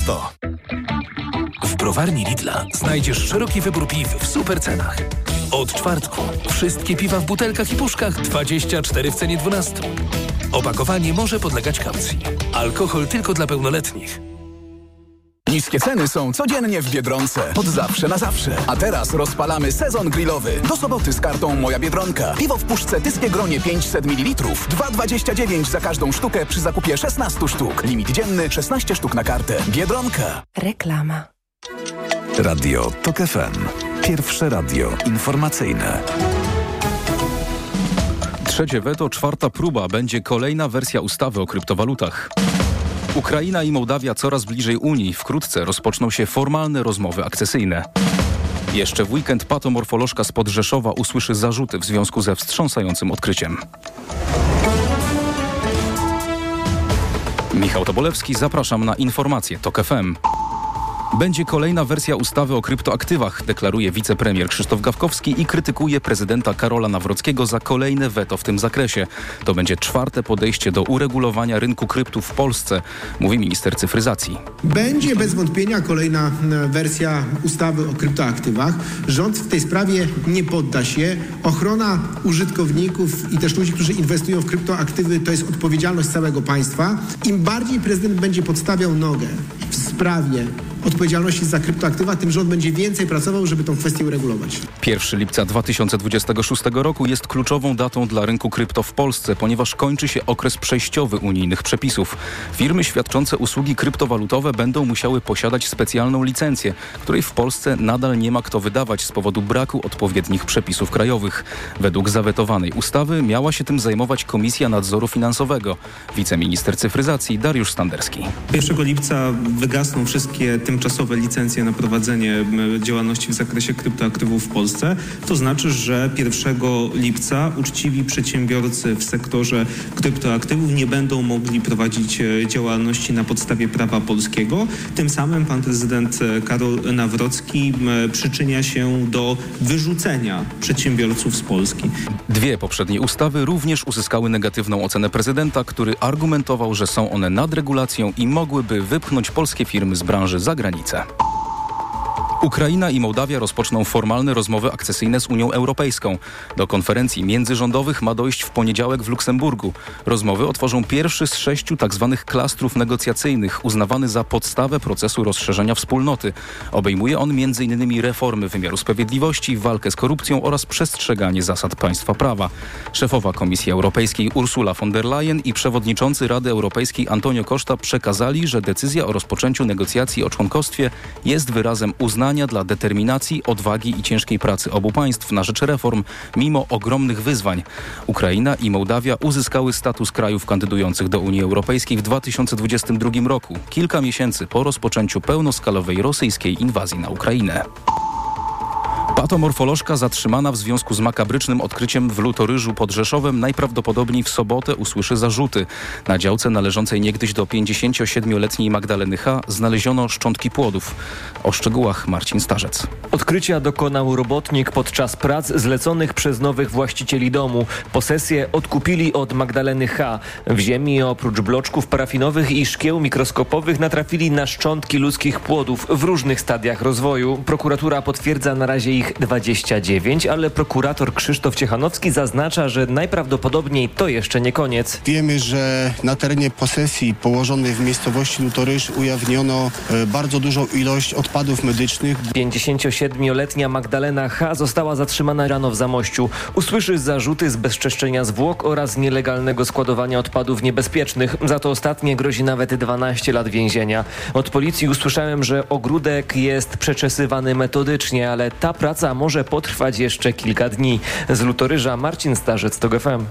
100. W browarni Lidla znajdziesz szeroki wybór piw w super cenach. Od czwartku wszystkie piwa w butelkach i puszkach 24 w cenie 12. Opakowanie może podlegać kaucji. Alkohol tylko dla pełnoletnich. Niskie ceny są codziennie w Biedronce. Od zawsze na zawsze. A teraz rozpalamy sezon grillowy. Do soboty z kartą Moja Biedronka. Piwo w puszce Tyskie Gronie 500 ml. 2,29 za każdą sztukę przy zakupie 16 sztuk. Limit dzienny 16 sztuk na kartę. Biedronka. Reklama. Radio TOK FM. Pierwsze radio informacyjne. Trzecie weto, czwarta próba. Będzie kolejna wersja ustawy o kryptowalutach. Ukraina i Mołdawia coraz bliżej Unii. Wkrótce rozpoczną się formalne rozmowy akcesyjne. Jeszcze w weekend patomorfolożka spod Rzeszowa usłyszy zarzuty w związku ze wstrząsającym odkryciem. Michał Tobolewski, zapraszam na informacje TOK FM. Będzie kolejna wersja ustawy o kryptoaktywach, deklaruje wicepremier Krzysztof Gawkowski i krytykuje prezydenta Karola Nawrockiego za kolejne weto w tym zakresie. To będzie czwarte podejście do uregulowania rynku kryptów w Polsce, mówi minister cyfryzacji. Będzie bez wątpienia kolejna wersja ustawy o kryptoaktywach. Rząd w tej sprawie nie podda się. Ochrona użytkowników i też ludzi, którzy inwestują w kryptoaktywy, to jest odpowiedzialność całego państwa. Im bardziej prezydent będzie podstawiał nogę w sprawie odpowiedzialności za kryptoaktywa, tym rząd będzie więcej pracował, żeby tę kwestię uregulować. 1 lipca 2026 roku jest kluczową datą dla rynku krypto w Polsce, ponieważ kończy się okres przejściowy unijnych przepisów. Firmy świadczące usługi kryptowalutowe będą musiały posiadać specjalną licencję, której w Polsce nadal nie ma kto wydawać z powodu braku odpowiednich przepisów krajowych. Według zawetowanej ustawy miała się tym zajmować Komisja Nadzoru Finansowego. Wiceminister cyfryzacji Dariusz Standerski. 1 lipca wygasną wszystkie tymczasowe licencje na prowadzenie działalności w zakresie kryptoaktywów w Polsce. To znaczy, że 1 lipca uczciwi przedsiębiorcy w sektorze kryptoaktywów nie będą mogli prowadzić działalności na podstawie prawa polskiego. Tym samym pan prezydent Karol Nawrocki przyczynia się do wyrzucenia przedsiębiorców z Polski. Dwie poprzednie ustawy również uzyskały negatywną ocenę prezydenta, który argumentował, że są one nadregulacją i mogłyby wypchnąć polskie firmy z branży za granicę. Ukraina i Mołdawia rozpoczną formalne rozmowy akcesyjne z Unią Europejską. Do konferencji międzyrządowych ma dojść w poniedziałek w Luksemburgu. Rozmowy otworzą pierwszy z 6 tzw. klastrów negocjacyjnych, uznawany za podstawę procesu rozszerzenia wspólnoty. Obejmuje on m.in. reformy wymiaru sprawiedliwości, walkę z korupcją oraz przestrzeganie zasad państwa prawa. Szefowa Komisji Europejskiej Ursula von der Leyen i przewodniczący Rady Europejskiej Antonio Costa przekazali, że decyzja o rozpoczęciu negocjacji o członkostwie jest wyrazem uznania dla determinacji, odwagi i ciężkiej pracy obu państw na rzecz reform, mimo ogromnych wyzwań. Ukraina i Mołdawia uzyskały status krajów kandydujących do Unii Europejskiej w 2022 roku, kilka miesięcy po rozpoczęciu pełnoskalowej rosyjskiej inwazji na Ukrainę. Patomorfolożka zatrzymana w związku z makabrycznym odkryciem w Lutoryżu pod Rzeszowem najprawdopodobniej w sobotę usłyszy zarzuty. Na działce należącej niegdyś do 57-letniej Magdaleny H. znaleziono szczątki płodów. O szczegółach Marcin Starzec. Odkrycia dokonał robotnik podczas prac zleconych przez nowych właścicieli domu. Posesję odkupili od Magdaleny H. W ziemi oprócz bloczków parafinowych i szkieł mikroskopowych natrafili na szczątki ludzkich płodów w różnych stadiach rozwoju. Prokuratura potwierdza na razie ich 29, ale prokurator Krzysztof Ciechanowski zaznacza, że najprawdopodobniej to jeszcze nie koniec. Wiemy, że na terenie posesji położonej w miejscowości Lutoryż ujawniono bardzo dużą ilość odpadów medycznych. 57-letnia Magdalena H. została zatrzymana rano w Zamościu. Usłyszy zarzuty zbezczeszczenia zwłok oraz nielegalnego składowania odpadów niebezpiecznych. Za to ostatnie grozi nawet 12 lat więzienia. Od policji usłyszałem, że ogródek jest przeczesywany metodycznie, ale ta praca może potrwać jeszcze kilka dni. Z Lutoryża Marcin Starzec, TOK FM.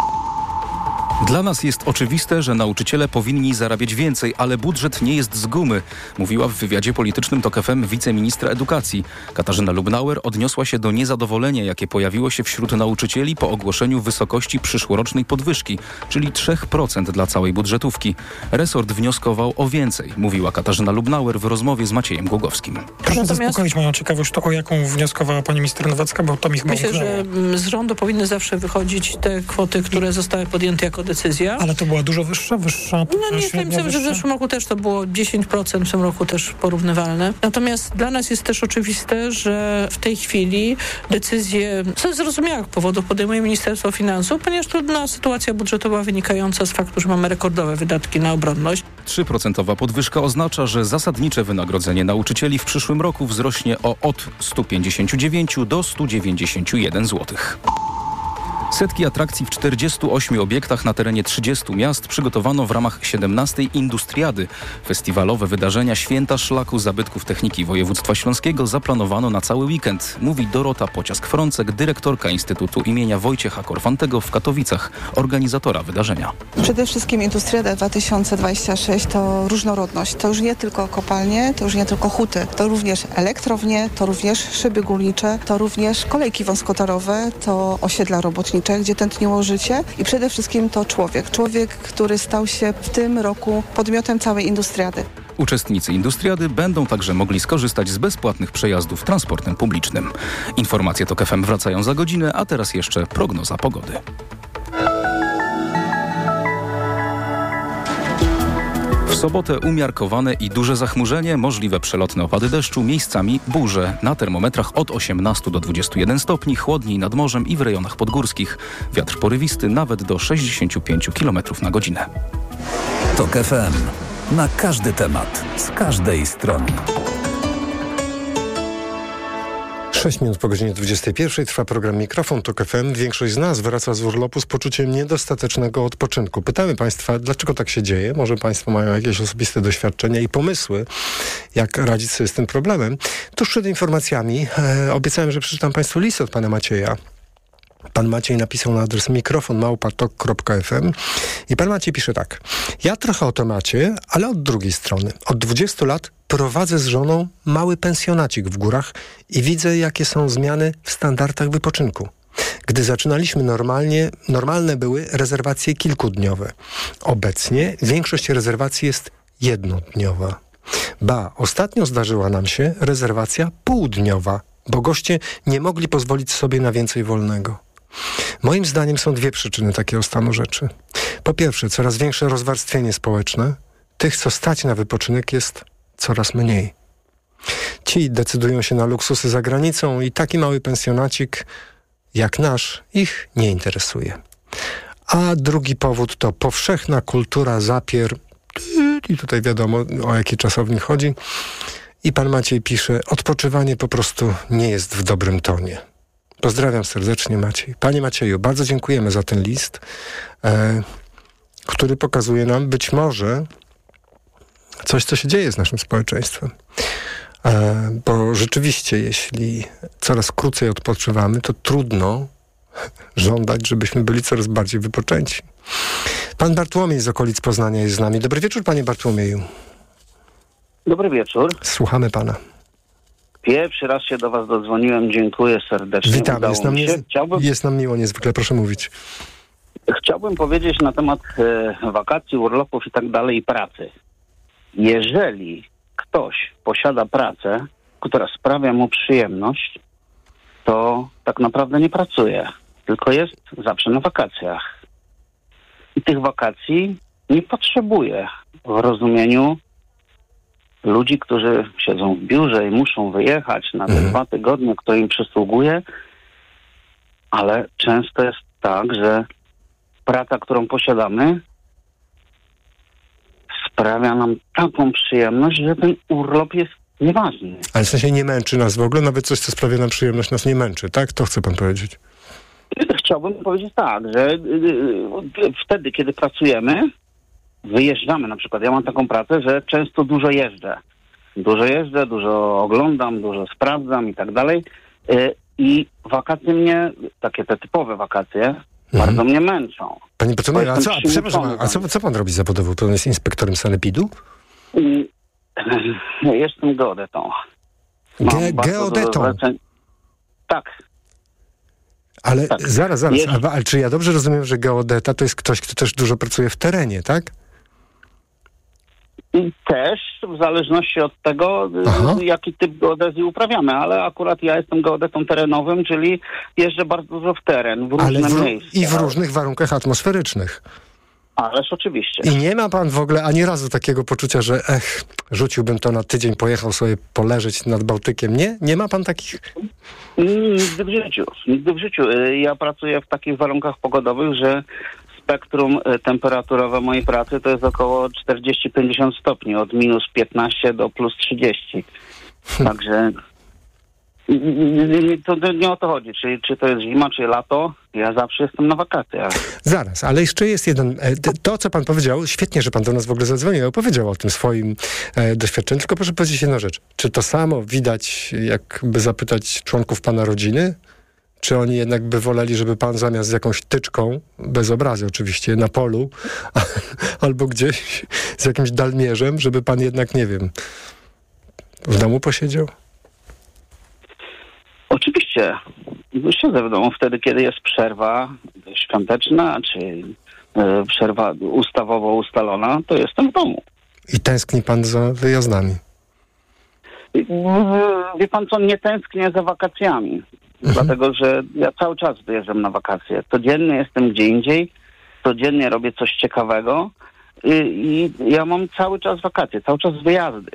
Dla nas jest oczywiste, że nauczyciele powinni zarabiać więcej, ale budżet nie jest z gumy, mówiła w wywiadzie politycznym TOK FM wiceministra edukacji. Katarzyna Lubnauer odniosła się do niezadowolenia, jakie pojawiło się wśród nauczycieli po ogłoszeniu wysokości przyszłorocznej podwyżki, czyli 3% dla całej budżetówki. Resort wnioskował o więcej, mówiła Katarzyna Lubnauer w rozmowie z Maciejem Głogowskim. Proszę zaspokoić moją ciekawość, to o jaką wnioskowała pani minister Nowacka, bo to mi chyba Myślę, że z rządu powinny zawsze wychodzić te kwoty, które zostały podjęte jako decyzja. Ale to była dużo wyższa? No nie wiem, że w zeszłym roku też to było 10%, w tym roku też porównywalne. Natomiast dla nas jest też oczywiste, że w tej chwili decyzje ze zrozumiałych powodów podejmuje Ministerstwo Finansów, ponieważ trudna sytuacja budżetowa wynikająca z faktu, że mamy rekordowe wydatki na obronność. 3% podwyżka oznacza, że zasadnicze wynagrodzenie nauczycieli w przyszłym roku wzrośnie od 159 do 191 zł. Setki atrakcji w 48 obiektach na terenie 30 miast przygotowano w ramach 17. Industriady. Festiwalowe wydarzenia Święta Szlaku Zabytków Techniki Województwa Śląskiego zaplanowano na cały weekend, mówi Dorota Pociask-Frącek, dyrektorka Instytutu imienia Wojciecha Korfantego w Katowicach, organizatora wydarzenia. Przede wszystkim Industriada 2026 to różnorodność. To już nie tylko kopalnie, to już nie tylko huty. To również elektrownie, to również szyby górnicze, to również kolejki wąskotorowe, to osiedla robotnicze, gdzie tętniło życie i przede wszystkim to człowiek, który stał się w tym roku podmiotem całej Industriady. Uczestnicy Industriady będą także mogli skorzystać z bezpłatnych przejazdów transportem publicznym. Informacje TOK FM wracają za godzinę, a teraz jeszcze prognoza pogody. W sobotę umiarkowane i duże zachmurzenie, możliwe przelotne opady deszczu, miejscami burze. Na termometrach od 18 do 21 stopni, chłodniej nad morzem i w rejonach podgórskich. Wiatr porywisty nawet do 65 km na godzinę. TOK FM. Na każdy temat, z każdej strony. 6 minut po godzinie 21 trwa program Mikrofon TOK FM. Większość z nas wraca z urlopu z poczuciem niedostatecznego odpoczynku. Pytamy Państwa, dlaczego tak się dzieje? Może Państwo mają jakieś osobiste doświadczenia i pomysły, jak radzić sobie z tym problemem. Tuż przed informacjami obiecałem, że przeczytam Państwu list od pana Macieja. Pan Maciej napisał na adres mikrofon@tok.fm i pan Maciej pisze tak. Ja trochę o temacie, ale od drugiej strony. Od 20 lat prowadzę z żoną mały pensjonacik w górach i widzę, jakie są zmiany w standardach wypoczynku. Gdy zaczynaliśmy normalne były rezerwacje kilkudniowe. Obecnie większość rezerwacji jest jednodniowa. Ostatnio zdarzyła nam się rezerwacja półdniowa, bo goście nie mogli pozwolić sobie na więcej wolnego. Moim zdaniem są dwie przyczyny takiego stanu rzeczy. Po pierwsze, coraz większe rozwarstwienie społeczne. Tych, co stać na wypoczynek, jest coraz mniej. Ci decydują się na luksusy za granicą i taki mały pensjonacik jak nasz ich nie interesuje. A drugi powód to powszechna kultura zapier. I tutaj wiadomo, o jaki czasownik chodzi. I pan Maciej pisze, odpoczywanie po prostu nie jest w dobrym tonie. Pozdrawiam serdecznie, Maciej. Panie Macieju, bardzo dziękujemy za ten list, który pokazuje nam być może coś, co się dzieje z naszym społeczeństwem. Bo rzeczywiście, jeśli coraz krócej odpoczywamy, to trudno żądać, żebyśmy byli coraz bardziej wypoczęci. Pan Bartłomiej z okolic Poznania jest z nami. Dobry wieczór, panie Bartłomieju. Dobry wieczór. Słuchamy pana. Pierwszy raz się do was dodzwoniłem. Dziękuję serdecznie. Witam. Jest nam miło niezwykle. Proszę mówić. Chciałbym powiedzieć na temat wakacji, urlopów i tak dalej i pracy. Jeżeli ktoś posiada pracę, która sprawia mu przyjemność, to tak naprawdę nie pracuje, tylko jest zawsze na wakacjach. I tych wakacji nie potrzebuje w rozumieniu ludzi, którzy siedzą w biurze i muszą wyjechać na te 2 tygodnie, które im przysługuje, ale często jest tak, że praca, którą posiadamy, sprawia nam taką przyjemność, że ten urlop jest nieważny. Ale w sensie nie męczy nas w ogóle? Nawet coś, co sprawia nam przyjemność, nas nie męczy, tak? To chce pan powiedzieć. Chciałbym powiedzieć tak, że wtedy, kiedy pracujemy, wyjeżdżamy na przykład. Ja mam taką pracę, że często dużo jeżdżę. Dużo oglądam, dużo sprawdzam i tak dalej. I wakacje mnie, takie te typowe wakacje, bardzo mnie męczą. Panie Bartłomieju, co pan robi zawodowo? Pan jest inspektorem sanepidu? Jestem geodetą. Geodetą? Tak. Ale tak. Zaraz. Ale czy ja dobrze rozumiem, że geodeta to jest ktoś, kto też dużo pracuje w terenie, tak? I też w zależności od tego, jaki typ geodezji uprawiamy, ale akurat ja jestem geodetą terenowym, czyli jeżdżę bardzo dużo w teren, w różne miejsca. I w różnych warunkach atmosferycznych. Ależ oczywiście. I nie ma pan w ogóle ani razu takiego poczucia, że rzuciłbym to na tydzień, pojechał sobie poleżeć nad Bałtykiem. Nie? Nie ma pan takich? Nigdy w życiu. Ja pracuję w takich warunkach pogodowych, że spektrum temperaturowe mojej pracy to jest około 40-50 stopni, od minus 15 do plus 30. Także to nie o to chodzi, czy to jest zima, czy lato. Ja zawsze jestem na wakacjach. Zaraz, ale jeszcze jest jeden... To, co pan powiedział, świetnie, że pan do nas w ogóle zadzwonił, opowiedział o tym swoim doświadczeniu. Tylko proszę powiedzieć jedną rzecz. Czy to samo widać, jakby zapytać członków pana rodziny? Czy oni jednak by woleli, żeby pan zamiast z jakąś tyczką, bez obrazy oczywiście, na polu, albo gdzieś z jakimś dalmierzem, żeby pan jednak, nie wiem, w domu posiedział? Oczywiście. Siedzę w domu wtedy, kiedy jest przerwa świąteczna, czy przerwa ustawowo ustalona, to jestem w domu. I tęskni pan za wyjazdami? Wie pan co, nie tęsknię za wakacjami. Dlatego, że ja cały czas wyjeżdżam na wakacje. Codziennie jestem gdzie indziej, codziennie robię coś ciekawego i ja mam cały czas wakacje, cały czas wyjazdy.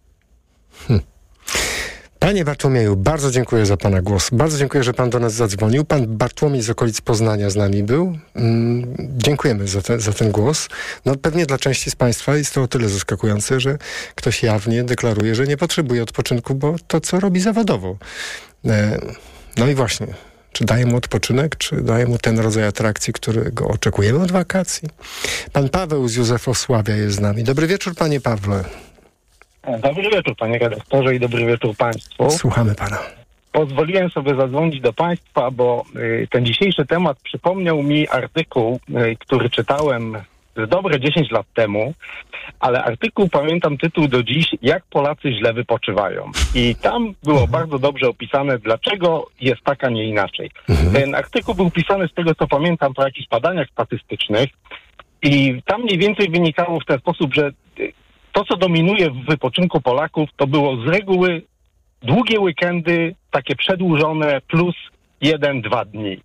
Panie Bartłomieju, bardzo dziękuję za pana głos. Bardzo dziękuję, że pan do nas zadzwonił. Pan Bartłomiej z okolic Poznania z nami był. Dziękujemy za ten głos. No pewnie dla części z państwa jest to o tyle zaskakujące, że ktoś jawnie deklaruje, że nie potrzebuje odpoczynku, bo to, co robi zawodowo. No i właśnie, czy daje mu odpoczynek, czy daje mu ten rodzaj atrakcji, którego oczekujemy od wakacji? Pan Paweł z Józefosławia jest z nami. Dobry wieczór, panie Pawle. Dobry wieczór, panie redaktorze, i dobry wieczór państwu. Słuchamy pana. Pozwoliłem sobie zadzwonić do państwa, bo ten dzisiejszy temat przypomniał mi artykuł, który czytałem dobre 10 lat temu, ale artykuł, pamiętam tytuł do dziś, Jak Polacy źle wypoczywają. I tam było bardzo dobrze opisane, dlaczego jest tak, a nie inaczej. Ten artykuł był pisany, z tego co pamiętam, po jakichś badaniach statystycznych i tam mniej więcej wynikało w ten sposób, że to, co dominuje w wypoczynku Polaków, to było z reguły długie weekendy, takie przedłużone, plus 1-2 dni.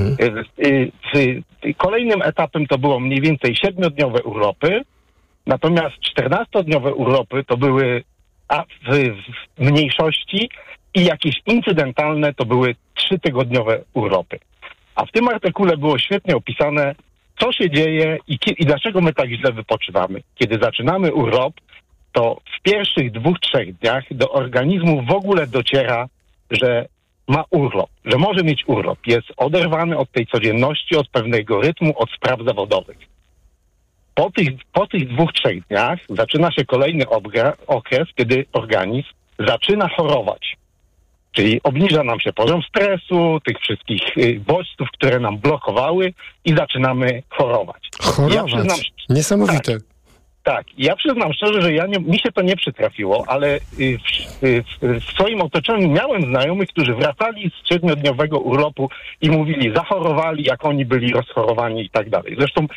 Kolejnym etapem to było mniej więcej 7-dniowe urlopy, natomiast 14-dniowe urlopy to były w mniejszości i jakieś incydentalne to były 3-tygodniowe urlopy. A w tym artykule było świetnie opisane, co się dzieje i dlaczego my tak źle wypoczywamy. Kiedy zaczynamy urlop, to w pierwszych 2-3 dniach do organizmu w ogóle dociera, że ma urlop, że może mieć urlop. Jest oderwany od tej codzienności, od pewnego rytmu, od spraw zawodowych. Po tych 2-3 dniach zaczyna się kolejny okres, kiedy organizm zaczyna chorować. Czyli obniża nam się poziom stresu, tych wszystkich bodźców, które nam blokowały i zaczynamy chorować. Chorować? Niesamowite. Tak. Ja przyznam szczerze, że mi się to nie przytrafiło, ale w swoim otoczeniu miałem znajomych, którzy wracali z 7-dniowego urlopu i mówili, zachorowali, jak oni byli rozchorowani i tak dalej. Zresztą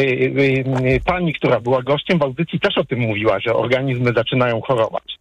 pani, która była gościem w audycji, też o tym mówiła, że organizmy zaczynają chorować.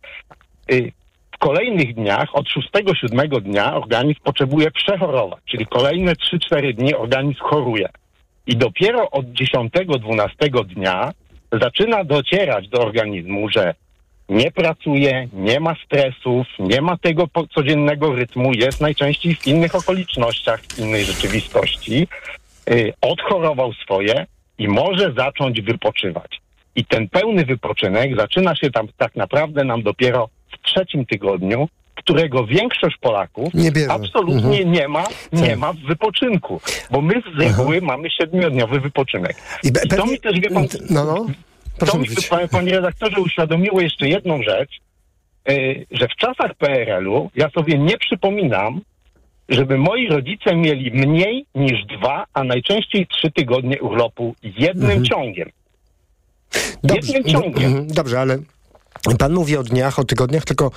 W kolejnych dniach, od 6-7 dnia organizm potrzebuje przechorować, czyli kolejne 3-4 dni organizm choruje. I dopiero od 10-12 dnia zaczyna docierać do organizmu, że nie pracuje, nie ma stresów, nie ma tego codziennego rytmu, jest najczęściej w innych okolicznościach, w innej rzeczywistości, odchorował swoje i może zacząć wypoczywać. I ten pełny wypoczynek zaczyna się tam tak naprawdę nam dopiero w 3. tygodniu, którego większość Polaków absolutnie nie ma w wypoczynku. Bo my z reguły mamy 7-dniowy wypoczynek. I to mi też, wie pan... To mi, panie redaktorze, uświadomiło jeszcze jedną rzecz, że w czasach PRL-u ja sobie nie przypominam, żeby moi rodzice mieli mniej niż 2, a najczęściej 3 tygodnie urlopu jednym ciągiem. Jednym ciągiem. Dobrze, ale pan mówi o dniach, o tygodniach, tylko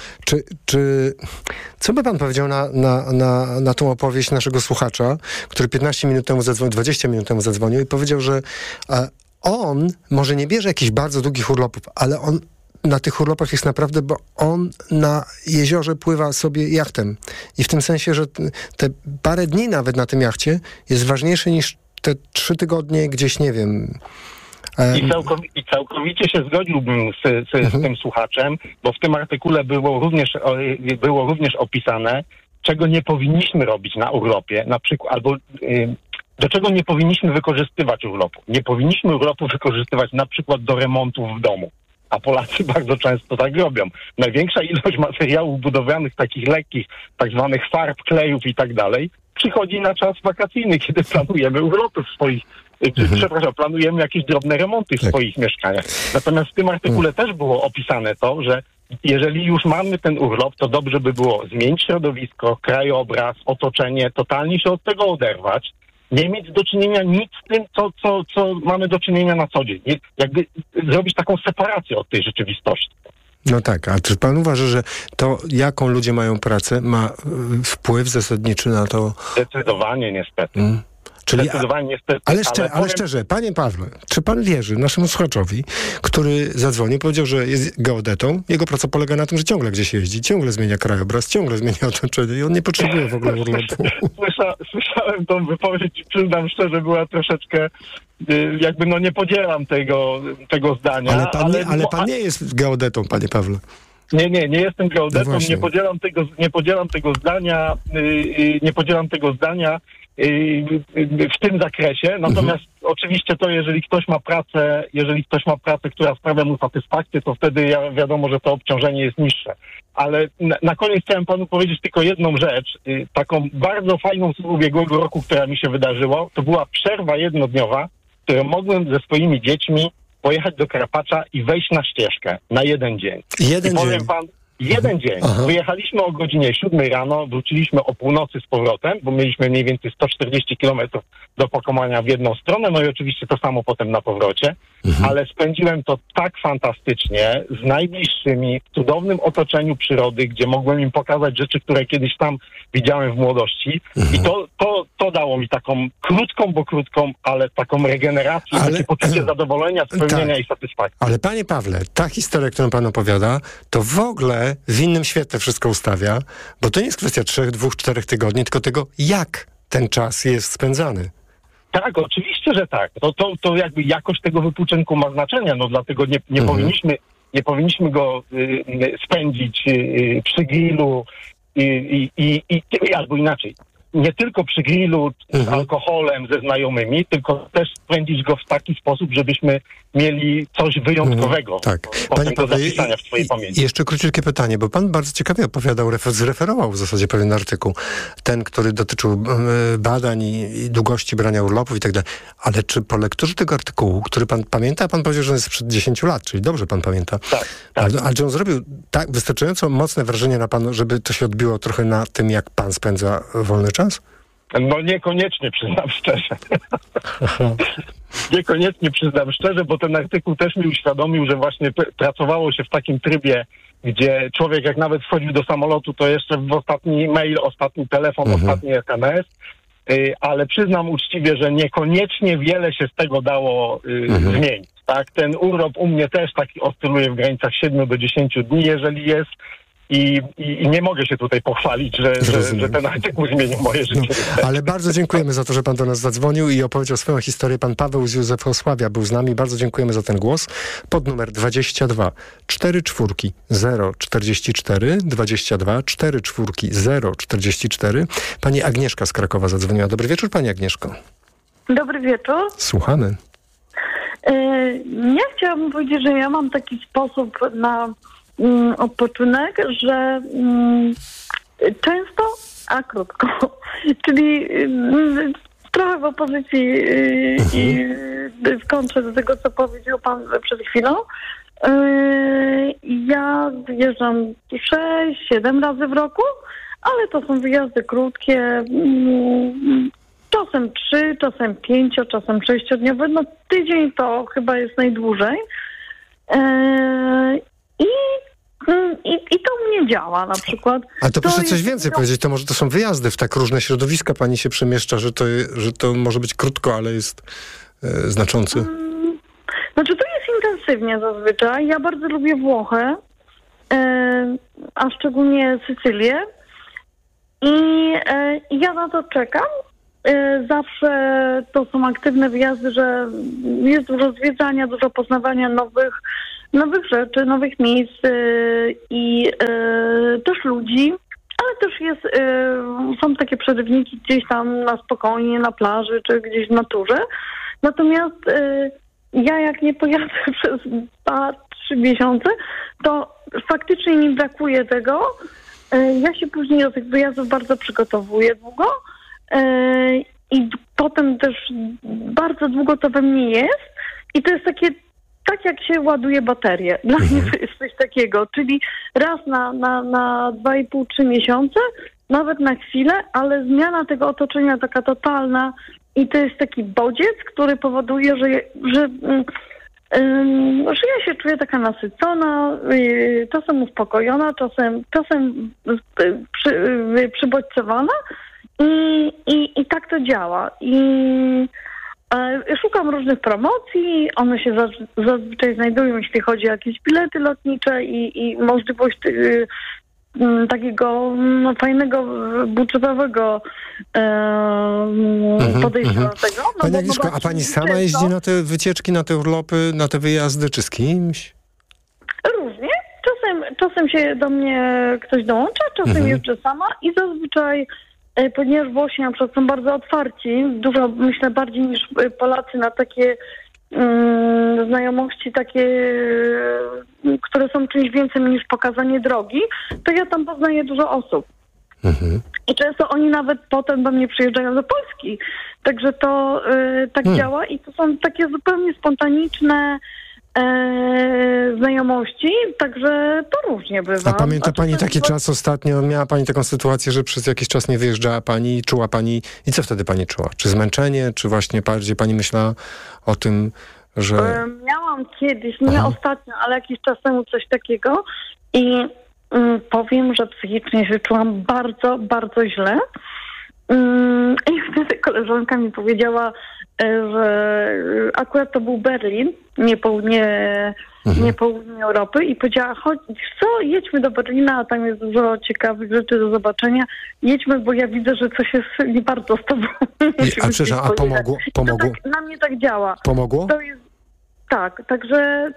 co by pan powiedział na tą opowieść naszego słuchacza, który 15 minut temu zadzwonił, 20 minut temu zadzwonił i powiedział, że on może nie bierze jakichś bardzo długich urlopów, ale on na tych urlopach jest naprawdę, bo on na jeziorze pływa sobie jachtem. I w tym sensie, że te parę dni nawet na tym jachcie jest ważniejsze niż te 3 tygodnie gdzieś, nie wiem, I całkowicie się zgodziłbym z tym słuchaczem, bo w tym artykule było również opisane, czego nie powinniśmy robić na urlopie, na przykład, albo do czego nie powinniśmy wykorzystywać urlopu. Nie powinniśmy urlopu wykorzystywać na przykład do remontów w domu. A Polacy bardzo często tak robią. Największa ilość materiałów budowlanych, takich lekkich, tak zwanych farb, klejów i tak dalej, przychodzi na czas wakacyjny, kiedy planujemy urlopy w swoich, planujemy jakieś drobne remonty w swoich mieszkaniach. Natomiast w tym artykule też było opisane to, że jeżeli już mamy ten urlop, to dobrze by było zmienić środowisko, krajobraz, otoczenie, totalnie się od tego oderwać, nie mieć do czynienia nic z tym, co mamy do czynienia na co dzień. Jakby zrobić taką separację od tej rzeczywistości. No tak, a czy pan uważa, że to, jaką ludzie mają pracę, ma wpływ zasadniczy na to? Zdecydowanie niestety. Ale szczerze, panie Pawle, czy pan wierzy naszemu słuchaczowi, który zadzwonił, powiedział, że jest geodetą, jego praca polega na tym, że ciągle gdzieś jeździ, ciągle zmienia krajobraz, ciągle zmienia otoczenie i on nie potrzebuje w ogóle urlopu. Słyszałem tą wypowiedź, przyznam szczerze, była troszeczkę, nie podzielam tego zdania. Ale pan nie jest geodetą, panie Pawle. Nie jestem geodetą, No nie podzielam tego zdania w tym zakresie, natomiast oczywiście to, jeżeli ktoś ma pracę, która sprawia mu satysfakcję, to wtedy wiadomo, że to obciążenie jest niższe. Ale na koniec chciałem panu powiedzieć tylko jedną rzecz, taką bardzo fajną z ubiegłego roku, która mi się wydarzyła, to była przerwa jednodniowa, w którą mogłem ze swoimi dziećmi pojechać do Karpacza i wejść na ścieżkę na jeden dzień. Jeden dzień. Wyjechaliśmy o godzinie 7 rano, wróciliśmy o północy z powrotem, bo mieliśmy mniej więcej 140 kilometrów do pokonania w jedną stronę, no i oczywiście to samo potem na powrocie, ale spędziłem to tak fantastycznie, z najbliższymi, w cudownym otoczeniu przyrody, gdzie mogłem im pokazać rzeczy, które kiedyś tam widziałem w młodości i to dało mi taką krótką, ale taką regenerację, takie poczucie zadowolenia, spełnienia i satysfakcji. Ale panie Pawle, ta historia, którą pan opowiada, to w ogóle w innym świetle wszystko ustawia, bo to nie jest kwestia 3, 2, 4 tygodni, tylko tego, jak ten czas jest spędzany. Tak, oczywiście, że tak. To jakby jakość tego wypoczynku ma znaczenie, no dlatego nie powinniśmy go spędzić przy grillu albo inaczej. Nie tylko przy grillu z alkoholem, ze znajomymi, tylko też spędzić go w taki sposób, żebyśmy mieli coś wyjątkowego do zapisania w swojej pamięci. Jeszcze króciutkie pytanie, bo pan bardzo ciekawie opowiadał, zreferował w zasadzie pewien artykuł, ten, który dotyczył badań i długości brania urlopów i tak dalej. Ale czy po lekturze tego artykułu, który pan pamięta, pan powiedział, że on jest sprzed 10 lat, czyli dobrze pan pamięta. Tak. Ale czy on zrobił tak wystarczająco mocne wrażenie na panu, żeby to się odbiło trochę na tym, jak pan spędza wolny czas? No niekoniecznie, przyznam szczerze. Niekoniecznie, przyznam szczerze, bo ten artykuł też mi uświadomił, że właśnie pracowało się w takim trybie, gdzie człowiek jak nawet wchodził do samolotu, to jeszcze w ostatni mail, ostatni telefon, ostatni SMS, ale przyznam uczciwie, że niekoniecznie wiele się z tego dało zmienić. Tak? Ten urlop u mnie też taki oscyluje w granicach 7 do 10 dni, jeżeli jest. I nie mogę się tutaj pochwalić, że ten artykuł zmienił moje życie. Ale bardzo dziękujemy za to, że pan do nas zadzwonił i opowiedział swoją historię. Pan Paweł z Józefosławia był z nami. Bardzo dziękujemy za ten głos. Pod numer 22 44 044 22 44 044. Pani Agnieszka z Krakowa zadzwoniła. Dobry wieczór, pani Agnieszko. Dobry wieczór. Słuchamy. Ja chciałabym powiedzieć, że ja mam taki sposób na odpoczynek, że często, a krótko. Czyli trochę w opozycji i w kontrze do tego, co powiedział pan przed chwilą. Ja wyjeżdżam 6-7 razy w roku, ale to są wyjazdy krótkie, czasem 3, czasem 5, czasem 6-dniowe. No tydzień to chyba jest najdłużej. I to mnie działa na przykład. A to proszę coś więcej powiedzieć, to może to są wyjazdy w tak różne środowiska pani się przemieszcza, że to może być krótko, ale jest znaczący. Znaczy to jest intensywnie zazwyczaj. Ja bardzo lubię Włochy, a szczególnie Sycylię i ja na to czekam zawsze to są aktywne wyjazdy, że jest dużo zwiedzania, dużo poznawania nowych rzeczy, nowych miejsc i też ludzi, ale też są takie przerywniki gdzieś tam na spokojnie, na plaży czy gdzieś w naturze. Natomiast ja jak nie pojadę przez 2-3 miesiące, to faktycznie mi brakuje tego. Ja się później do tych wyjazdów bardzo przygotowuję długo i potem też bardzo długo to we mnie jest i to jest tak jak się ładuje baterię. Dla mnie to jest coś takiego, czyli raz na 2,5-3 miesiące, nawet na chwilę, ale zmiana tego otoczenia taka totalna i to jest taki bodziec, który powoduje, że ja się czuję taka nasycona, czasem uspokojona, czasem przybodźcowana i tak to działa. I szukam różnych promocji, one się zazwyczaj znajdują, jeśli chodzi o jakieś bilety lotnicze i możliwość takiego fajnego, budżetowego podejścia do tego. Pani Agnieszko, a pani sama jeździ na te wycieczki, na te urlopy, na te wyjazdy, czy z kimś? Różnie. Czasem się do mnie ktoś dołącza, czasem jeżdżę sama i zazwyczaj, ponieważ Włosi na przykład są bardzo otwarci, dużo, myślę, bardziej niż Polacy na takie znajomości takie, które są czymś więcej niż pokazanie drogi, to ja tam poznaję dużo osób. I często oni nawet potem do mnie przyjeżdżają do Polski. Także to tak działa i to są takie zupełnie spontaniczne znajomości, także to różnie bywa. A pamięta pani taki czas ostatnio, miała pani taką sytuację, że przez jakiś czas nie wyjeżdżała pani i czuła pani, i co wtedy pani czuła? Czy zmęczenie, czy właśnie bardziej pani myślała o tym, że... Miałam kiedyś, nie ostatnio, ale jakiś czas temu coś takiego i powiem, że psychicznie się czułam bardzo, bardzo źle. I wtedy koleżanka mi powiedziała, że akurat to był Berlin, nie południe Europy i powiedziała, chodź, co, jedźmy do Berlina, a tam jest dużo ciekawych rzeczy do zobaczenia. Jedźmy, bo ja widzę, że coś jest nie bardzo z tobą. A pomogło? To tak, na mnie tak działa. Pomogło? To jest, tak, także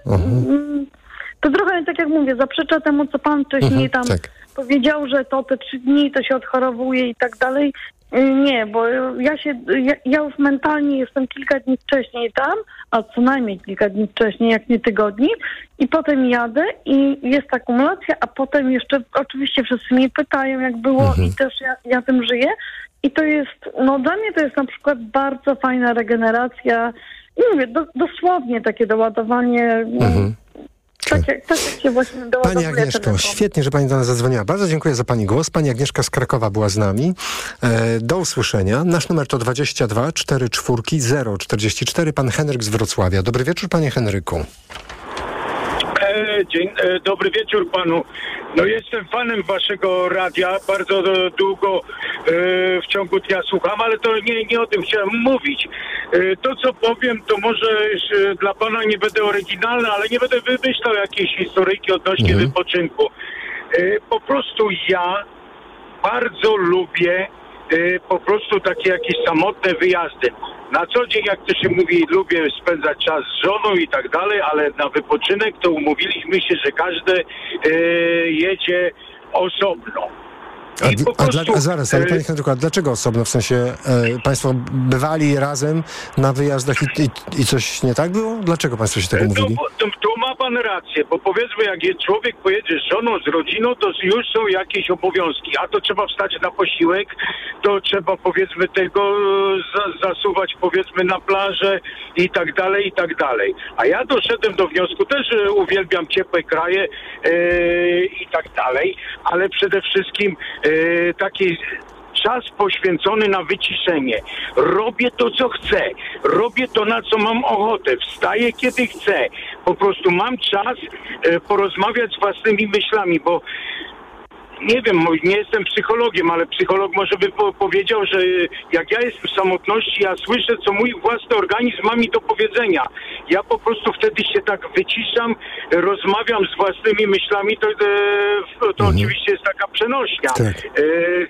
to trochę, tak jak mówię, zaprzecza temu, co pan wcześniej tam powiedział, że to te 3 dni to się odchorowuje i tak dalej. Nie, bo ja już mentalnie jestem kilka dni wcześniej tam, a co najmniej kilka dni wcześniej, jak nie tygodni, i potem jadę i jest akumulacja, a potem jeszcze oczywiście wszyscy mnie pytają, jak było i też ja tym żyję. I to jest, dla mnie to jest na przykład bardzo fajna regeneracja. I mówię, dosłownie takie doładowanie. Tak jak się właśnie doładowuje. Pani Agnieszko, świetnie, że pani do nas zadzwoniła. Bardzo dziękuję za pani głos. Pani Agnieszka z Krakowa była z nami. Do usłyszenia. Nasz numer to 22 44 044. Pan Henryk z Wrocławia. Dobry wieczór, panie Henryku. Dobry wieczór panu. Jestem fanem waszego radia. Bardzo długo w ciągu dnia słucham, ale to nie o tym chciałem mówić. To, co powiem, to może dla pana nie będę oryginalny, ale nie będę wymyślał jakiejś historyjki odnośnie wypoczynku. Po prostu ja bardzo lubię po prostu takie jakieś samotne wyjazdy. Na co dzień, jak to się mówi, lubię spędzać czas z żoną i tak dalej, ale na wypoczynek to umówiliśmy się, że każdy jedzie osobno. Zaraz, ale panie Henryku, a dlaczego osobno? W sensie państwo bywali razem na wyjazdach i coś nie tak było? Dlaczego państwo się tego mówili? Tu ma pan rację, bo powiedzmy, jak człowiek pojedzie z żoną, z rodziną, to już są jakieś obowiązki, a to trzeba wstać na posiłek, to trzeba powiedzmy tego zasuwać powiedzmy na plażę i tak dalej, i tak dalej. A ja doszedłem do wniosku, też uwielbiam ciepłe kraje i tak dalej, ale przede wszystkim taki czas poświęcony na wyciszenie. Robię to, co chcę. Robię to, na co mam ochotę. Wstaję, kiedy chcę. Po prostu mam czas porozmawiać z własnymi myślami, bo nie wiem, nie jestem psychologiem, ale psycholog może by powiedział, że jak ja jestem w samotności, ja słyszę, co mój własny organizm ma mi do powiedzenia. Ja po prostu wtedy się tak wyciszam, rozmawiam z własnymi myślami, to oczywiście jest taka przenośnia.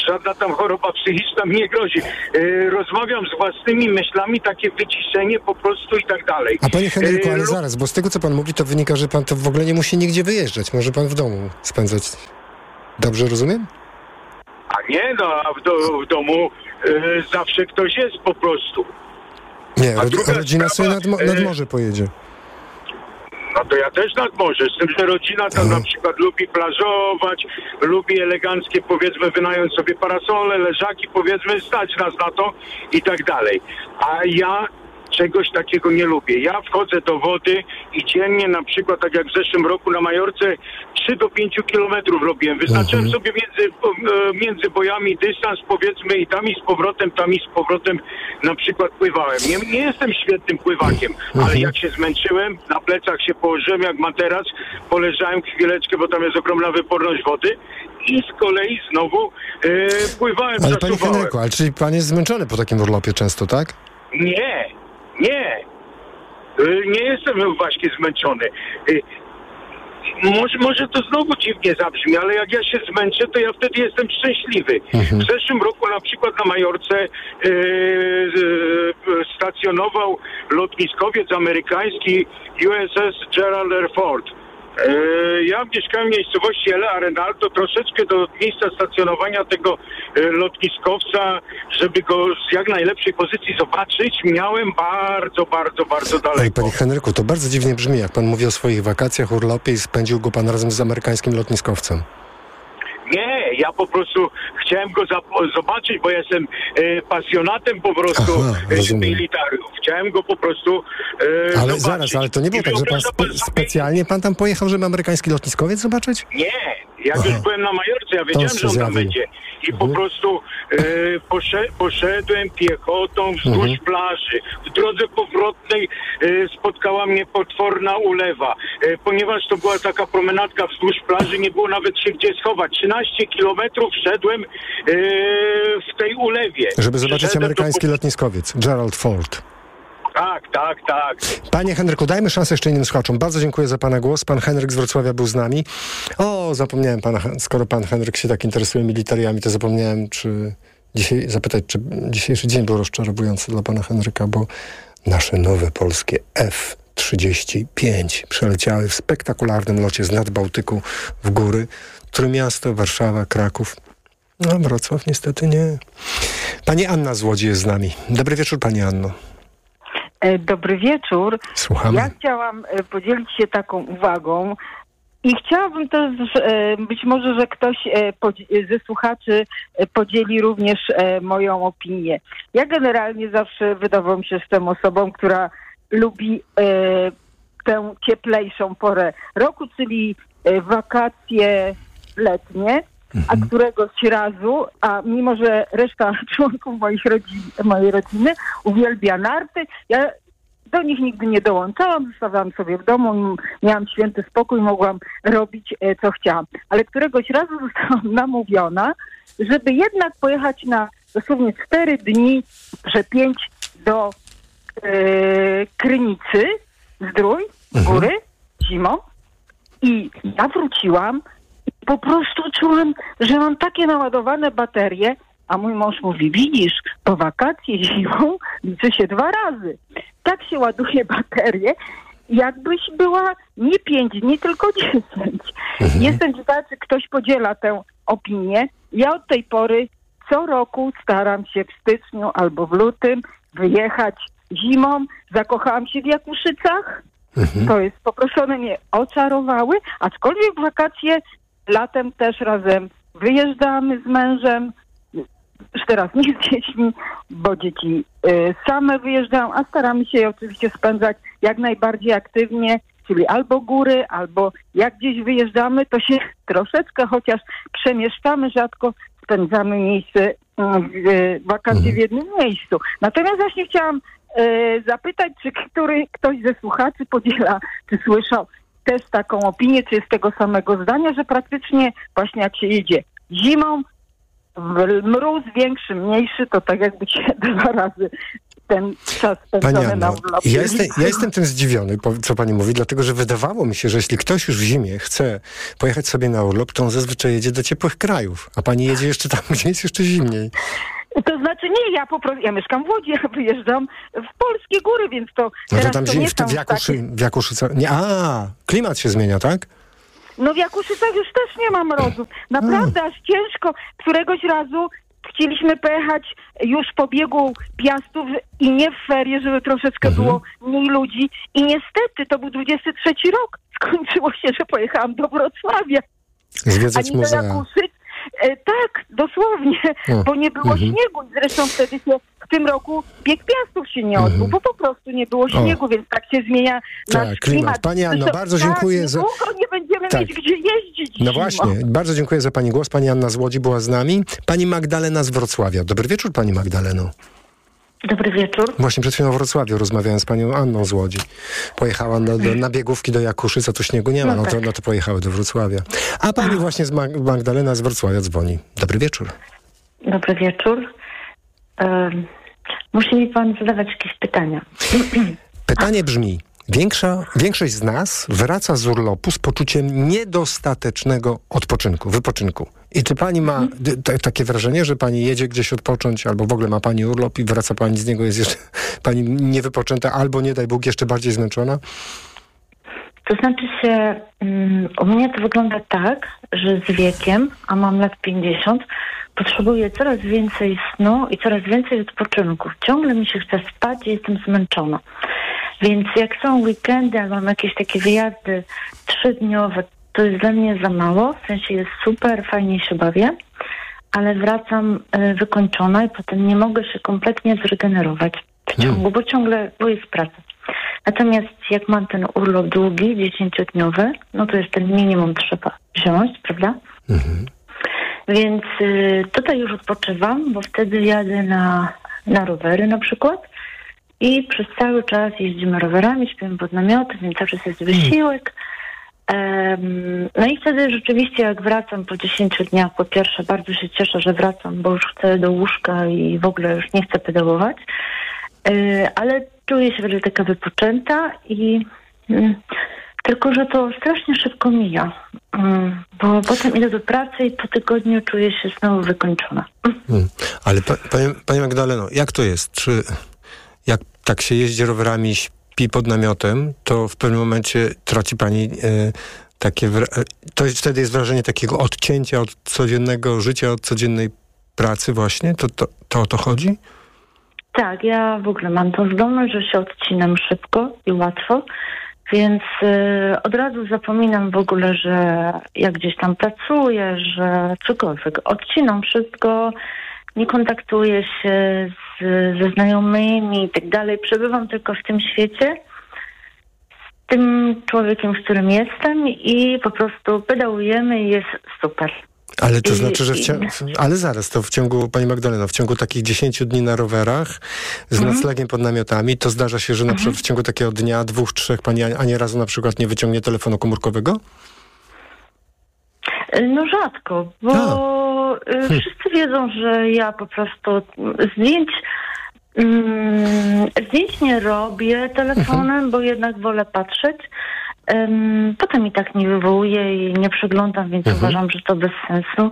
żadna tam choroba psychiczna mi nie grozi. Rozmawiam z własnymi myślami, takie wyciszenie po prostu i tak dalej. A panie Henryku, ale zaraz, bo z tego, co pan mówi, to wynika, że pan to w ogóle nie musi nigdzie wyjeżdżać. Może pan w domu spędzać. Dobrze rozumiem? A nie, no, a w domu zawsze ktoś jest po prostu. Nie, rodzina sobie nad morze pojedzie. No to ja też nad morze, z tym, że rodzina tam na przykład lubi plażować, lubi eleganckie, powiedzmy, wynająć sobie parasole, leżaki, powiedzmy, stać nas na to i tak dalej. A ja czegoś takiego nie lubię. Ja wchodzę do wody i dziennie na przykład, tak jak w zeszłym roku na Majorce, 3 do 5 kilometrów robiłem. Wyznaczyłem sobie między bojami dystans, powiedzmy, i tam i z powrotem na przykład pływałem. Nie jestem świetnym pływakiem, ale jak się zmęczyłem, na plecach się położyłem jak materac, poleżałem chwileczkę, bo tam jest ogromna wyporność wody i z kolei znowu pływałem, ale panie Henryku, ale czyli pan jest zmęczony po takim urlopie często, tak? Nie jestem właśnie zmęczony. Może to znowu dziwnie zabrzmi, ale jak ja się zmęczę, to ja wtedy jestem szczęśliwy. W zeszłym roku na przykład na Majorce stacjonował lotniskowiec amerykański USS Gerald R. Ford. Ja mieszkałem w miejscowości El Arenal, to troszeczkę do miejsca stacjonowania tego lotniskowca, żeby go z jak najlepszej pozycji zobaczyć, miałem bardzo daleko. Ej, panie Henryku, to bardzo dziwnie brzmi, jak pan mówi o swoich wakacjach, urlopie i spędził go pan razem z amerykańskim lotniskowcem. Nie, ja po chciałem go zobaczyć, bo jestem pasjonatem po prostu militariów. Chciałem go po prostu ale zobaczyć. Zaraz, ale to nie było tak, że pan specjalnie pan tam pojechał, żeby amerykański lotniskowiec zobaczyć? Nie, jak już byłem na Majorce, ja wiedziałem, że on tam będzie. I po prostu poszedłem piechotą wzdłuż plaży. W drodze powrotnej spotkała mnie potworna ulewa. Ponieważ to była taka promenadka wzdłuż plaży, nie było nawet się gdzie schować. 13 kilometrów szedłem w tej ulewie. Żeby zobaczyć amerykański lotniskowiec, Gerald Ford. Tak. Panie Henryku, dajmy szansę jeszcze innym słuchaczom. Bardzo dziękuję za pana głos. Pan Henryk z Wrocławia był z nami. Zapomniałem pana, skoro pan Henryk się tak interesuje militariami, to zapomniałem zapytać, czy dzisiejszy dzień był rozczarowujący dla pana Henryka, bo nasze nowe polskie F-35 przeleciały w spektakularnym locie z nad Bałtyku w góry. Trójmiasto, Warszawa, Kraków. No, Wrocław niestety nie. Pani Anna z Łodzi jest z nami. Dobry wieczór, pani Anno. Dobry wieczór. Słuchamy. Ja chciałam podzielić się taką uwagą i chciałabym też, być może, że ktoś ze słuchaczy podzieli również moją opinię. Ja generalnie zawsze wydawało mi się, że jestem osobą, która lubi tę cieplejszą porę roku, czyli wakacje letnie, a któregoś razu, a mimo że reszta członków mojej rodziny uwielbia narty, ja do nich nigdy nie dołączałam, zostawiałam sobie w domu, miałam święty spokój, mogłam robić co chciałam. Ale któregoś razu zostałam namówiona, żeby jednak pojechać na dosłownie 4 dni, że 5 do Krynicy, Zdrój, góry, zimą. I ja wróciłam i po prostu czułam, że mam takie naładowane baterie, a mój mąż mówi, widzisz, po wakacje zimą liczy się 2 razy. Tak się ładuje baterie, jakbyś była nie 5 dni, tylko 10. Jestem ciekawa, czy ktoś podziela tę opinię. Ja od tej pory co roku staram się w styczniu albo w lutym wyjechać zimą. Zakochałam się w Jakuszycach. To jest, po prostu one mnie oczarowały, aczkolwiek w wakacje latem też razem wyjeżdżamy z mężem. Już teraz nie z dziećmi, bo dzieci same wyjeżdżają, a staramy się je oczywiście spędzać jak najbardziej aktywnie, czyli albo góry, albo jak gdzieś wyjeżdżamy, to się troszeczkę chociaż przemieszczamy, rzadko spędzamy wakacje w jednym miejscu. Natomiast właśnie chciałam zapytać, czy ktoś ze słuchaczy podziela, czy słyszał też taką opinię, czy jest tego samego zdania, że praktycznie właśnie jak się jedzie zimą, mróz większy, mniejszy, to tak jakby się 2 razy ten czas spędzony na urlopie. Ja jestem tym zdziwiony, co pani mówi, dlatego że wydawało mi się, że jeśli ktoś już w zimie chce pojechać sobie na urlop, to on zazwyczaj jedzie do ciepłych krajów, a pani jedzie jeszcze tam, gdzie jest jeszcze zimniej. To znaczy nie, ja mieszkam w Łodzi, ja wyjeżdżam w polskie góry, więc to no teraz to tam w Jakuszycach... klimat się zmienia, tak? No w Jakuszycach już też nie ma mrozów. Naprawdę aż ciężko. Któregoś razu chcieliśmy pojechać już po biegu Piastów i nie w ferie, żeby troszeczkę było mniej ludzi. I niestety to był 23 rok. Skończyło się, że pojechałam do Wrocławia. Zwiedzać muzea. Do Jakuszyc. Tak, dosłownie, bo nie było śniegu. Zresztą wtedy się w tym roku bieg Piastów się nie odbył, bo po prostu nie było śniegu, więc tak się zmienia nasz klimat. Pani Anno, bardzo dziękuję za... Długo nie będziemy mieć gdzie jeździć. No właśnie, bardzo dziękuję za pani głos. Pani Anna z Łodzi była z nami. Pani Magdalena z Wrocławia. Dobry wieczór, pani Magdaleno. Dobry wieczór. Właśnie przed chwilą w Wrocławiu rozmawiałem z panią Anną z Łodzi. Pojechała na biegówki do Jakuszyc, a tu śniegu nie ma, no to pojechały do Wrocławia. A pani właśnie z Magdalena z Wrocławia dzwoni. Dobry wieczór. Dobry wieczór. Musi mi pan zadawać jakieś pytania. Pytanie brzmi: większość z nas wraca z urlopu z poczuciem niedostatecznego wypoczynku. I czy pani ma takie wrażenie, że pani jedzie gdzieś odpocząć, albo w ogóle ma pani urlop i wraca pani z niego, jest jeszcze pani niewypoczęta, albo nie daj Bóg jeszcze bardziej zmęczona? To znaczy się, u mnie to wygląda tak, że z wiekiem, a mam lat 50, potrzebuję coraz więcej snu i coraz więcej odpoczynku. Ciągle mi się chce spać i jestem zmęczona. Więc jak są weekendy, albo mam jakieś takie wyjazdy 3-dniowe, to jest dla mnie za mało. W sensie jest super, fajnie się bawię, ale wracam wykończona i potem nie mogę się kompletnie zregenerować w ciągu, bo jest praca. Natomiast jak mam ten urlop długi, 10-dniowy, no to jest ten minimum trzeba wziąć, prawda? Więc tutaj już odpoczywam, bo wtedy jadę na rowery na przykład i przez cały czas jeździmy rowerami, śpimy pod namiotem, więc cały czas jest wysiłek. No i wtedy rzeczywiście jak wracam po 10 dniach, po pierwsze bardzo się cieszę, że wracam, bo już chcę do łóżka i w ogóle już nie chcę pedałować, ale czuję się wtedy taka wypoczęta i tylko, że to strasznie szybko mija, bo potem idę do pracy i po tygodniu czuję się znowu wykończona. Ale Pani Magdaleno, jak to jest? Czy jak tak się jeździ rowerami, śpi pod namiotem, to w pewnym momencie traci pani to wtedy jest wrażenie takiego odcięcia od codziennego życia, od codziennej pracy właśnie? To o to chodzi? Tak, ja w ogóle mam tą zdolność, że się odcinam szybko i łatwo, więc od razu zapominam w ogóle, że jak gdzieś tam pracuję, że cokolwiek. Odcinam wszystko, nie kontaktuję się ze znajomymi i tak dalej. Przebywam tylko w tym świecie, z tym człowiekiem, z którym jestem i po prostu pedałujemy i jest super. Ale to znaczy, że ale zaraz, to w ciągu, pani Magdaleno, w ciągu takich 10 dni na rowerach z noclegiem pod namiotami, to zdarza się, że na przykład w ciągu takiego dnia, 2-3 pani ani razu na przykład nie wyciągnie telefonu komórkowego? No rzadko, bo wszyscy wiedzą, że ja po prostu zdjęć nie robię telefonem, bo jednak wolę patrzeć. Potem i tak nie wywołuję i nie przeglądam, więc uważam, że to bez sensu.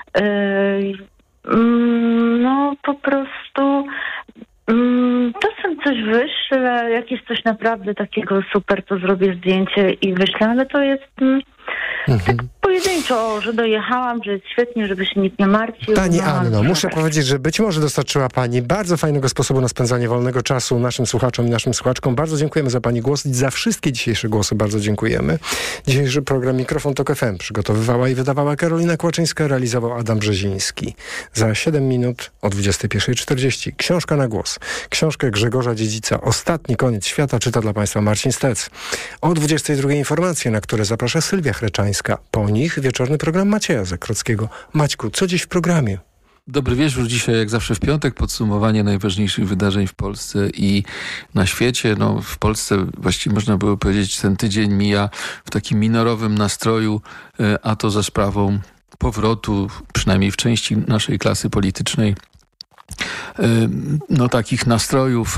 No po prostu czasem coś wyślę, jak jest coś naprawdę takiego super, to zrobię zdjęcie i wyślę, ale to jest tak pojedynczo, że dojechałam, że jest świetnie, żeby się nikt nie martwił. Pani Anno, muszę powiedzieć, że być może dostarczyła pani bardzo fajnego sposobu na spędzanie wolnego czasu naszym słuchaczom i naszym słuchaczkom. Bardzo dziękujemy za pani głos i za wszystkie dzisiejsze głosy. Bardzo dziękujemy. Dzisiejszy program Mikrofon Tok FM przygotowywała i wydawała Karolina Kłaczyńska, realizował Adam Brzeziński. Za 7 minut o 21:40 książka na głos. Książkę Grzegorza Dziedzica Ostatni koniec świata czyta dla państwa Marcin Stec. O 22:00 informacje, na które zaprasza Sylwia Chreczańska. Po nich wieczorny program Macieja Zakrockiego. Maćku, co dziś w programie? Dobry wieczór. Dzisiaj jak zawsze w piątek podsumowanie najważniejszych wydarzeń w Polsce i na świecie. No, w Polsce właściwie można było powiedzieć, ten tydzień mija w takim minorowym nastroju, a to za sprawą powrotu, przynajmniej w części naszej klasy politycznej, takich nastrojów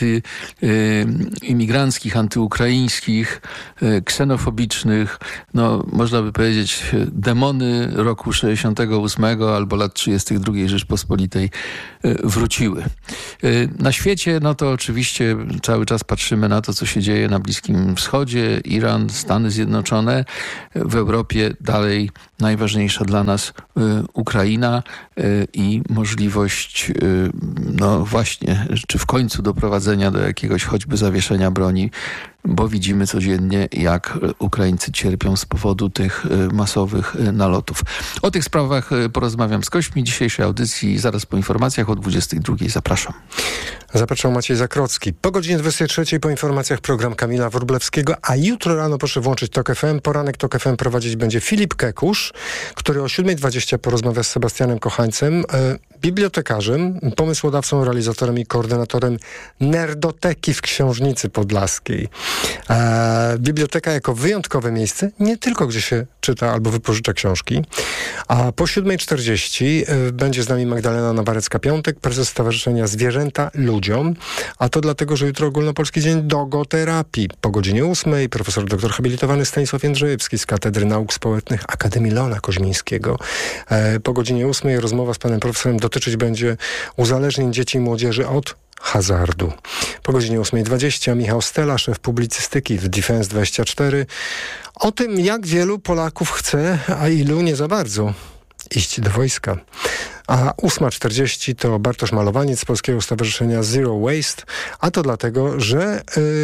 antyimigranckich, antyukraińskich, ksenofobicznych, można by powiedzieć demony roku 68 albo lat 32 Rzeczpospolitej wróciły. Na świecie, to oczywiście cały czas patrzymy na to, co się dzieje na Bliskim Wschodzie, Iran, Stany Zjednoczone. W Europie dalej najważniejsza dla nas Ukraina i możliwość właśnie, czy w końcu doprowadzenia do jakiegoś choćby zawieszenia broni, bo widzimy codziennie, jak Ukraińcy cierpią z powodu tych masowych nalotów. O tych sprawach porozmawiam z gośćmi dzisiejszej audycji zaraz po informacjach o 22:00. Zapraszam. Zapraszam, Maciej Zakrocki. Po godzinie 23:00 po informacjach program Kamila Wróblewskiego, a jutro rano proszę włączyć TOK FM. Poranek TOK FM prowadzić będzie Filip Kekusz, który o 7:20 porozmawia z Sebastianem Kochańcem, bibliotekarzem, pomysłodawcą, realizatorem i koordynatorem Nerdoteki w Książnicy Podlaskiej. Biblioteka jako wyjątkowe miejsce, nie tylko gdzie się czyta albo wypożycza książki. A po 7:40 będzie z nami Magdalena Nawarecka-Piątek, prezes Stowarzyszenia Zwierzęta Ludziom. A to dlatego, że jutro ogólnopolski dzień dogoterapii. Po godzinie 8:00 profesor doktor habilitowany Stanisław Jędrzejewski z Katedry Nauk Społecznych Akademii Leona Koźmińskiego. Po godzinie 8:00 rozmowa z panem profesorem dotyczyć będzie uzależnień dzieci i młodzieży od hazardu. Po godzinie 8:20 Michał Stela, szef publicystyki w Defense24, o tym, jak wielu Polaków chce, a ilu nie za bardzo, iść do wojska. A 8:40 to Bartosz Malowaniec z Polskiego Stowarzyszenia Zero Waste, a to dlatego, że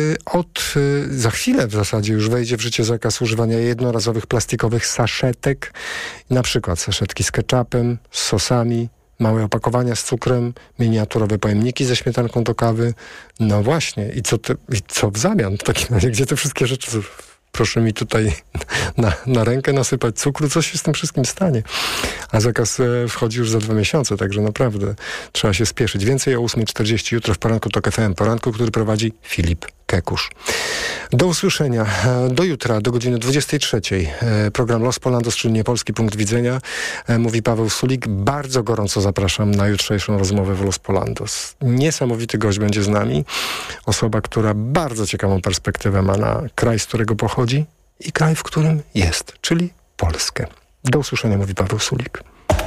za chwilę w zasadzie już wejdzie w życie zakaz używania jednorazowych plastikowych saszetek, na przykład saszetki z ketchupem, z sosami, małe opakowania z cukrem, miniaturowe pojemniki ze śmietanką do kawy. No właśnie, i co w zamian? W takim razie, gdzie te wszystkie rzeczy są? Proszę mi tutaj na rękę nasypać cukru, coś się z tym wszystkim stanie. A zakaz wchodzi już za 2 miesiące, także naprawdę trzeba się spieszyć. Więcej o 8:40 jutro w poranku TOK FM. Poranku, który prowadzi Filip Kekusz. Do usłyszenia. Do jutra, do godziny 23:00. Program Los Polandos, czyli Niepolski Punkt Widzenia. Mówi Paweł Sulik. Bardzo gorąco zapraszam na jutrzejszą rozmowę w Los Polandos. Niesamowity gość będzie z nami. Osoba, która bardzo ciekawą perspektywę ma na kraj, z którego pochodzi i kraj, w którym jest, czyli Polskę. Do usłyszenia, mówi Paweł Sulik.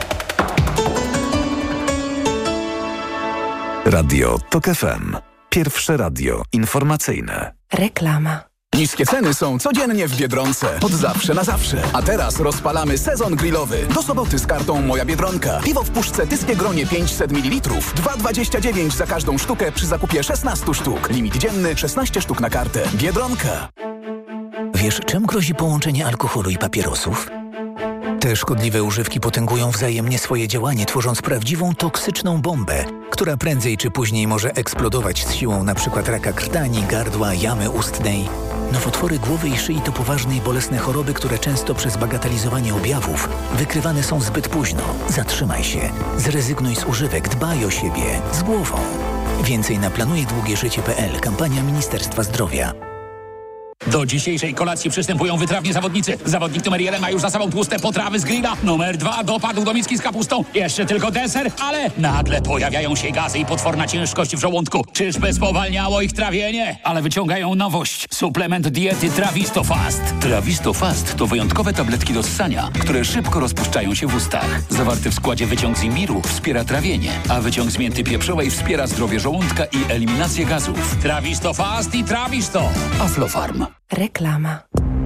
Radio TOK FM. Pierwsze radio informacyjne. Reklama. Niskie ceny są codziennie w Biedronce. Od zawsze na zawsze. A teraz rozpalamy sezon grillowy. Do soboty z kartą Moja Biedronka. Piwo w puszce Tyskie Gronie 500 ml. 2,29 za każdą sztukę przy zakupie 16 sztuk. Limit dzienny 16 sztuk na kartę. Biedronka. Wiesz, czym grozi połączenie alkoholu i papierosów? Te szkodliwe używki potęgują wzajemnie swoje działanie, tworząc prawdziwą toksyczną bombę, która prędzej czy później może eksplodować z siłą np. raka krtani, gardła, jamy ustnej. Nowotwory głowy i szyi to poważne i bolesne choroby, które często przez bagatelizowanie objawów wykrywane są zbyt późno. Zatrzymaj się. Zrezygnuj z używek. Dbaj o siebie. Z głową. Więcej na planujedługieżycie.pl. Kampania Ministerstwa Zdrowia. Do dzisiejszej kolacji przystępują wytrawni zawodnicy. Zawodnik numer 1 ma już za sobą tłuste potrawy z grilla. Numer 2 dopadł do miski z kapustą. Jeszcze tylko deser, ale nagle pojawiają się gazy i potworna ciężkość w żołądku. Czyżby spowalniało ich trawienie? Ale wyciągają nowość. Suplement diety Trawisto Fast. Trawisto Fast to wyjątkowe tabletki do ssania, które szybko rozpuszczają się w ustach. Zawarty w składzie wyciąg z imbiru wspiera trawienie, a wyciąg z mięty pieprzowej wspiera zdrowie żołądka i eliminację gazów. Trawisto Fast i Trawisto. Aflofarm. Reklama.